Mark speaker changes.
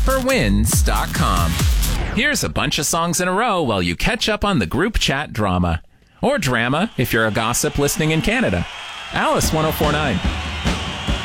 Speaker 1: forwins.com. Here's a bunch of songs in a row while you catch up on the group chat drama. Or drama if you're a gossip listening in Canada. Alice 1049.